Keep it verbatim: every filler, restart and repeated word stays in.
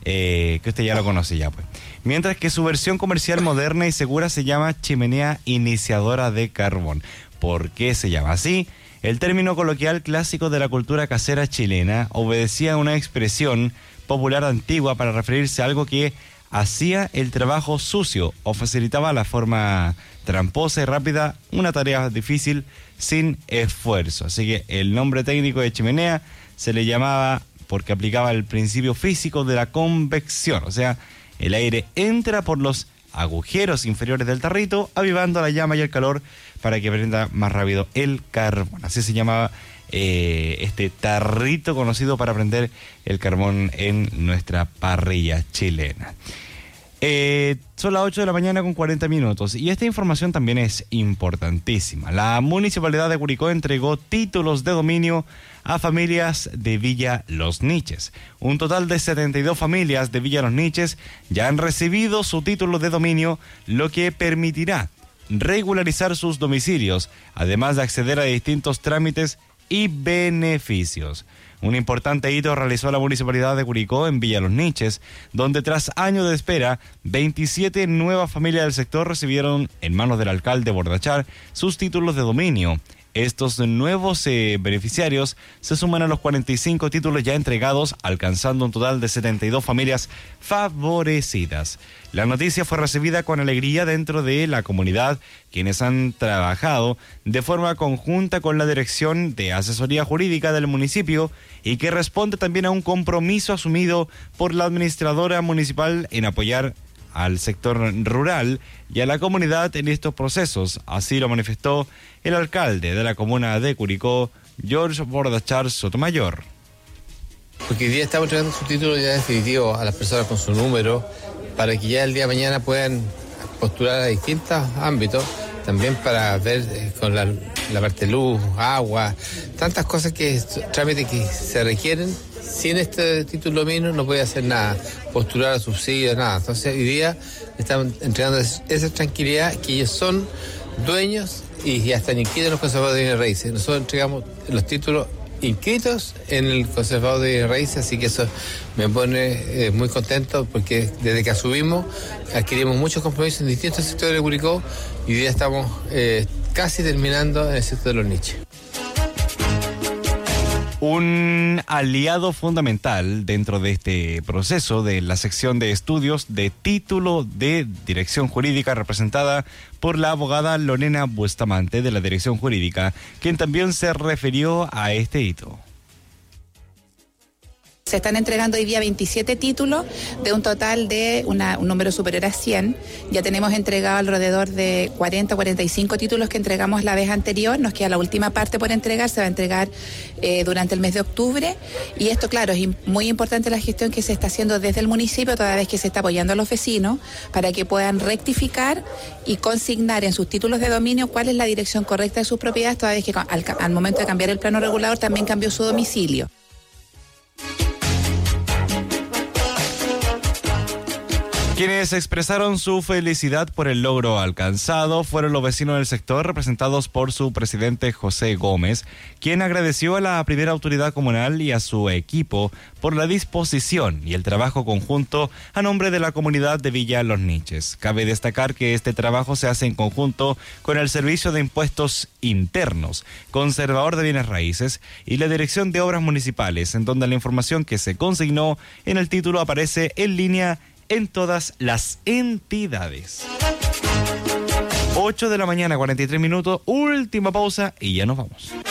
eh, que usted ya lo conoce ya, pues. Mientras que su versión comercial moderna y segura se llama chimenea iniciadora de carbón. ¿Por qué se llama así? El término coloquial clásico de la cultura casera chilena obedecía a una expresión popular antigua para referirse a algo que hacía el trabajo sucio o facilitaba la forma tramposa y rápida una tarea difícil sin esfuerzo. Así que el nombre técnico de chimenea se le llamaba porque aplicaba el principio físico de la convección, o sea, el aire entra por los agujeros inferiores del tarrito, avivando la llama y el calor para que prenda más rápido el carbón. Así se llamaba eh, este tarrito conocido para prender el carbón en nuestra parrilla chilena. Eh, son las ocho de la mañana con cuarenta minutos y esta información también es importantísima. La Municipalidad de Curicó entregó títulos de dominio a familias de Villa Los Niches. Un total de setenta y dos familias de Villa Los Niches ya han recibido su título de dominio, lo que permitirá regularizar sus domicilios, además de acceder a distintos trámites y beneficios. Un importante hito realizó la Municipalidad de Curicó en Villa Los Niches, donde tras años de espera, veintisiete nuevas familias del sector recibieron en manos del alcalde Bordachar sus títulos de dominio. Estos nuevos eh, beneficiarios se suman a los cuarenta y cinco títulos ya entregados, alcanzando un total de setenta y dos familias favorecidas. La noticia fue recibida con alegría dentro de la comunidad, quienes han trabajado de forma conjunta con la Dirección de Asesoría Jurídica del municipio y que responde también a un compromiso asumido por la administradora municipal en apoyar al sector rural y a la comunidad en estos procesos. Así lo manifestó el alcalde de la comuna de Curicó, George Bordachar Sotomayor. Porque hoy día estamos entregando su título ya definitivo a las personas con su número para que ya el día de mañana puedan postular a distintos ámbitos, también para ver eh, con la, la parte de luz, agua, tantas cosas que trámites que se requieren. Sin este título mínimo no puede hacer nada, postular a subsidios, nada. Entonces hoy día están entregando esa tranquilidad que ellos son dueños y ya están inscritos en los conservadores de bienes raíces. Nosotros entregamos los títulos inscritos en el conservador de bienes raíces, así que eso me pone eh, muy contento porque desde que asumimos adquirimos muchos compromisos en distintos sectores de Curicó y hoy día estamos eh, casi terminando en el sector de Los Niches. Un aliado fundamental dentro de este proceso de la sección de estudios de título de dirección jurídica representada por la abogada Lorena Bustamante de la Dirección Jurídica, quien también se refirió a este hito. Se están entregando hoy día veintisiete títulos de un total de una, un número superior a cien. Ya tenemos entregado alrededor de cuarenta, cuarenta y cinco títulos que entregamos la vez anterior. Nos queda la última parte por entregar, se va a entregar eh, durante el mes de octubre. Y esto, claro, es muy importante la gestión que se está haciendo desde el municipio, toda vez que se está apoyando a los vecinos, para que puedan rectificar y consignar en sus títulos de dominio cuál es la dirección correcta de sus propiedades, toda vez que al, al momento de cambiar el plano regulador también cambió su domicilio. Quienes expresaron su felicidad por el logro alcanzado fueron los vecinos del sector, representados por su presidente José Gómez, quien agradeció a la primera autoridad comunal y a su equipo por la disposición y el trabajo conjunto a nombre de la comunidad de Villa Los Niches. Cabe destacar que este trabajo se hace en conjunto con el Servicio de Impuestos Internos, Conservador de Bienes Raíces y la Dirección de Obras Municipales, en donde la información que se consignó en el título aparece en línea en todas las entidades. ocho de la mañana, cuarenta y tres minutos, última pausa y ya nos vamos.